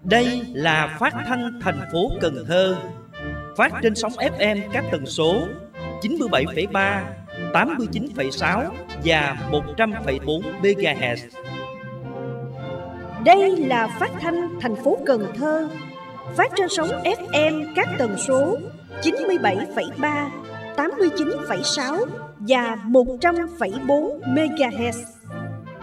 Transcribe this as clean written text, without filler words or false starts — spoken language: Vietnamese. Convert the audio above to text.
Đây là phát thanh thành phố Cần Thơ, phát trên sóng FM các tần số 97,3, 89,6 và 100,4 MHz. Đây là phát thanh thành phố Cần Thơ, phát trên sóng FM các tần số 97,3, 89,6 và 100,4 MHz.